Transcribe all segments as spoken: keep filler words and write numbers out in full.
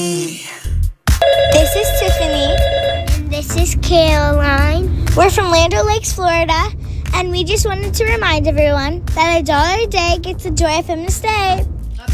This is Tiffany. And this is Caroline. We're from Land O'Lakes, Florida, and we just wanted to remind everyone that a dollar a day gets a Joy F M to stay.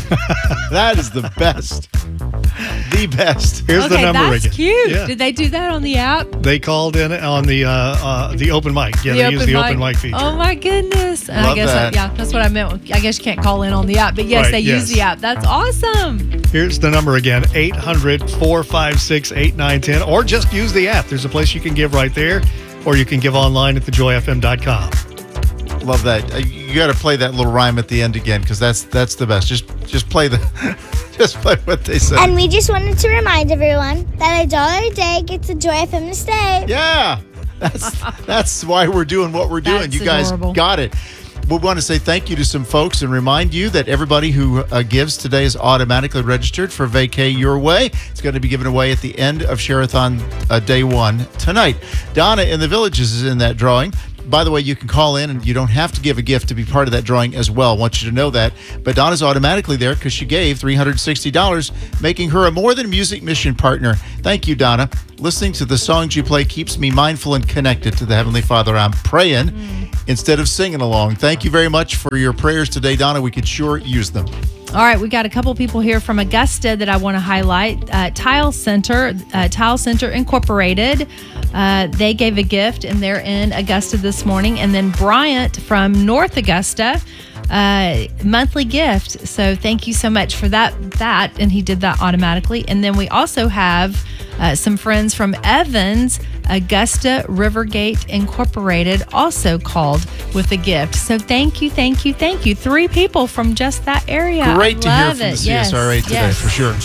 That is the best. The best. Here's okay, the number that's again. cute. Yeah. Did they do that on the app? They called in on the uh, uh, the open mic. Yeah, The they open use the mic. open mic feature. Oh my goodness! And I Love guess that. yeah, that's what I meant. with- I guess you can't call in on the app, but yes, Right, they yes. use the app. That's awesome. Here's the number again, eight hundred, four five six, eight nine one zero, or just use the app. There's a place you can give right there, or you can give online at the joy f m dot com. Love that. Uh, You got to play that little rhyme at the end again because that's that's the best. Just just play the just play what they say. And we just wanted to remind everyone that a dollar a day gets a Joy F M to stay. Yeah, that's that's why we're doing what we're doing. That's You guys adorable. got it. We want to say thank you to some folks and remind you that everybody who uh, gives today is automatically registered for Vacay Your Way. It's going to be given away at the end of Share-a-thon uh, day one tonight. Donna in the Villages is in that drawing. By the way, you can call in and you don't have to give a gift to be part of that drawing as well. I want you to know that. But Donna's automatically there because she gave three hundred sixty dollars, making her a More Than Music mission partner. Thank you, Donna. Listening to the songs you play keeps me mindful and connected to the Heavenly Father. I'm praying instead of singing along. Thank you very much for your prayers today, Donna. We could sure use them. All right, we got a couple people here from Augusta that I want to highlight. Uh, Tile Center, uh, Tile Center Incorporated. Uh, they gave a gift, and they're in Augusta this morning. And then Bryant from North Augusta, uh, monthly gift. So thank you so much for that. That and he did that automatically. And then we also have uh, some friends from Evans, Augusta Rivergate Incorporated, also called with a gift. So thank you, thank you, thank you. Three people from just that area. Great I to hear love from the it. C S R A Yes, today, yes. for sure.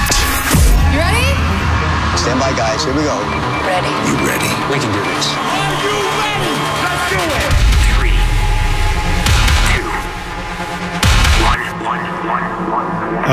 You ready? Stand by, guys. Here we go. Ready. You ready? We can do this. Three, two, one, one, one, one.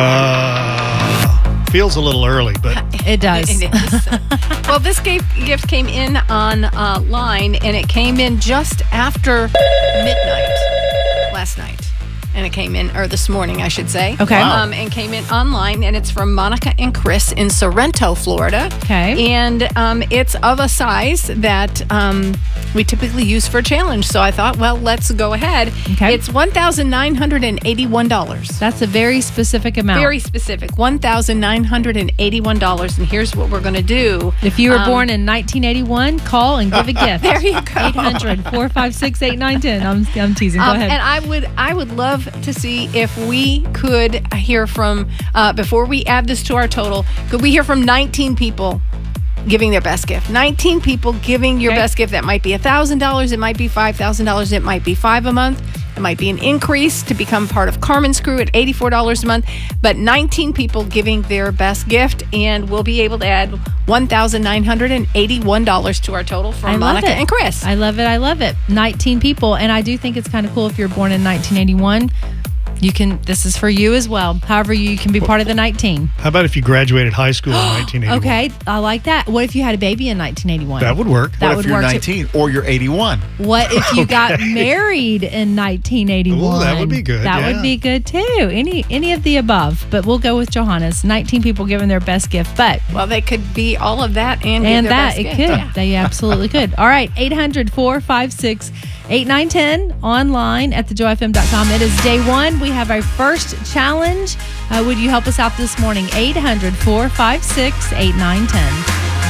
Uh, feels a little early, but It does. It is. Well, this gift gift came in on uh, line, and it came in just after midnight last night. And it came in, or this morning, I should say. Okay. Wow. Um, and came in online, and it's from Monica and Chris in Sorrento, Florida. Okay. And um, it's of a size that um, we typically use for a challenge. So I thought, well, let's go ahead. Okay. It's one thousand nine hundred eighty-one dollars. That's a very specific amount. Very specific, one thousand nine hundred eighty-one dollars. And here's what we're going to do. If you were Um, born in nineteen eighty-one, call and give a gift. There you go. eight hundred, four five six, eight nine one zero. I'm, I'm teasing. Go Um, ahead. and I would, I would love to see if we could hear from uh, before we add this to our total. Could we hear from nineteen people giving their best gift? nineteen people giving your Okay. best gift. That might be a thousand dollars. It might be five thousand dollars. It might be five a month. It might be an increase to become part of Carmen's crew at eighty-four dollars a month. But nineteen people giving their best gift, and we'll be able to add one thousand nine hundred eighty-one dollars to our total from I love Monica it. and Chris. I love it. I love it. nineteen people. And I do think it's kind of cool if you're born in nineteen eighty-one. You can, this is for you as well. However, you can be part of the nineteen. how about if you graduated high school in nineteen eighty-one? Okay, I like that. What if you had a baby in nineteen eighty-one? That would work. That What would if you're work too. nineteen or you're eighty-one? What if you got married in nineteen eighty-one? Ooh, that would be good, That yeah. would be good too. Any any of the above. But we'll go with Johanna's. nineteen people giving their best gift. But Well, they could be all of that and, give and their that best it gift. could. Yeah. They absolutely could. All right, eight hundred, four five six, eight nine one zero online at the joy f m dot com. It is day one. We have our first challenge. Uh, would you help us out this morning? eight hundred, four five six, eight nine one zero.